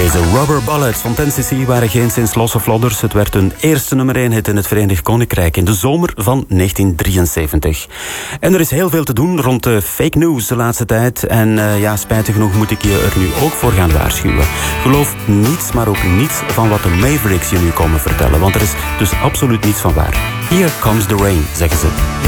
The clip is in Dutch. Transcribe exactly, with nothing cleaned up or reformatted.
Deze Rubber Bullets van ten cc waren geen sinds losse vlodders. Het werd hun eerste nummer één hit in het Verenigd Koninkrijk in de zomer van negentien drieënzeventig. En er is heel veel te doen rond de fake news de laatste tijd. En uh, ja, spijtig genoeg moet ik je er nu ook voor gaan waarschuwen. Geloof niets, maar ook niets van wat de Mavericks je nu komen vertellen. Want er is dus absoluut niets van waar. Here comes the rain, zeggen ze.